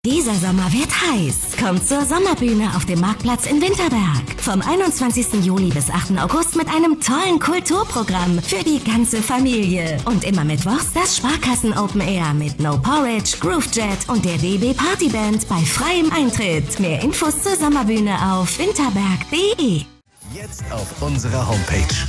Dieser Sommer wird heiß. Kommt zur Sommerbühne auf dem Marktplatz in Winterberg. Vom 21. Juli bis 8. August mit einem tollen Kulturprogramm für die ganze Familie. Und immer mittwochs das Sparkassen Open Air mit No Porridge, Groovejet und der DB Partyband bei freiem Eintritt. Mehr Infos zur Sommerbühne auf winterberg.de. Jetzt auf unserer Homepage